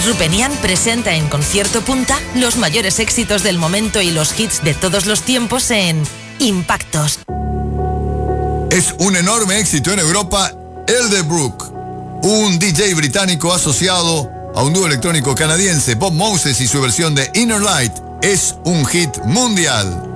Rupenian presenta en Concierto Punta los mayores éxitos del momento y los hits de todos los tiempos en Impactos. Es un enorme éxito en Europa, Elderbrook, un DJ británico asociado a un dúo electrónico canadiense, Bob Moses, y su versión de Inner Light es un hit mundial.